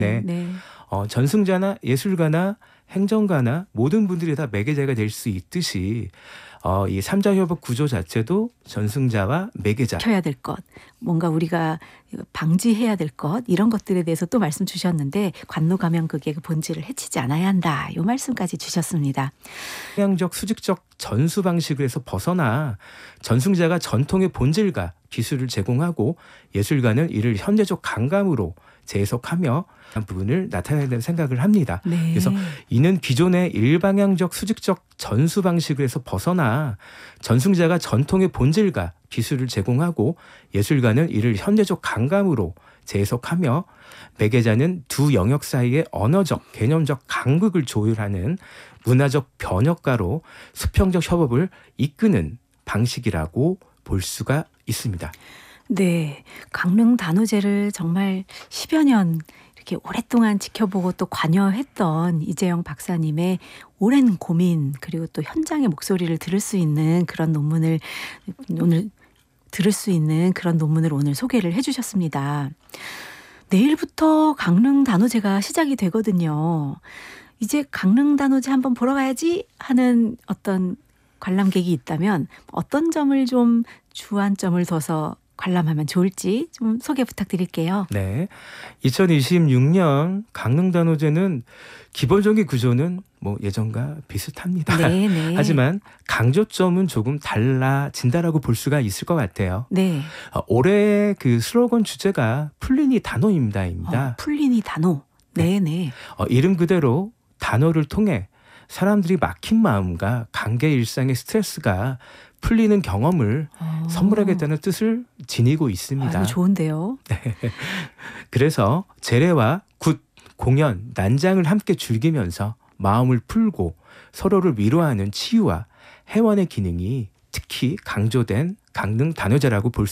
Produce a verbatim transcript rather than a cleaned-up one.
네. 네. 어, 전승자나 예술가나 행정가나 모든 분들이 다 매개자가 될 수 있듯이 어, 이 삼자협업 구조 자체도 전승자와 매개자. 켜야 될 것, 뭔가 우리가 방지해야 될 것 이런 것들에 대해서 또 말씀 주셨는데 관노가명극의 그 본질을 해치지 않아야 한다. 이 말씀까지 주셨습니다. 형향적 수직적 전수 방식에서 벗어나 전승자가 전통의 본질과 기술을 제공하고 예술가는 이를 현대적 감감으로 재해석하며 부분을 나타내야 된다는 생각을 합니다. 네. 그래서 이는 기존의 일방향적 수직적 전수 방식에서 벗어나 전승자가 전통의 본질과 기술을 제공하고 예술가는 이를 현대적 감감으로 재해석하며 매개자는 두 영역 사이의 언어적, 개념적 간극을 조율하는 문화적 번역가로 수평적 협업을 이끄는 방식이라고 볼 수가 있습니다. 네, 강릉 단오제를 정말 십여 년 이렇게 오랫동안 지켜보고 또 관여했던 이재영 박사님의 오랜 고민 그리고 또 현장의 목소리를 들을 수 있는 그런 논문을 오늘 들을 수 있는 그런 논문을 오늘 소개를 해주셨습니다. 내일부터 강릉 단오제가 시작이 되거든요. 이제 강릉 단오제 한번 보러 가야지 하는 어떤 관람객이 있다면 어떤 점을 좀 주안점을 둬서 관람하면 좋을지 좀 소개 부탁드릴게요. 네, 이천이십육 년 강릉 단오제는 기본적인 구조는 뭐 예전과 비슷합니다. 네, 네. 하지만 강조점은 조금 달라진다라고 볼 수가 있을 것 같아요. 네. 어, 올해 그 슬로건 주제가 풀리니 단오입니다입니다. 어, 풀리니 단오. 네, 네. 어, 이름 그대로 단오를 통해 사람들이 막힌 마음과 관계 일상의 스트레스가 풀리는 경험을 어. 선물하겠다는 뜻을 지니고 있습니다. 아유, 좋은데요. 그래서 재래와 굿, 공연, 난장을 함께 즐기면서 마음을 풀고 서로를 위로하는 치유와 해원의 기능이 특히 강조된 강릉 단오제라고 볼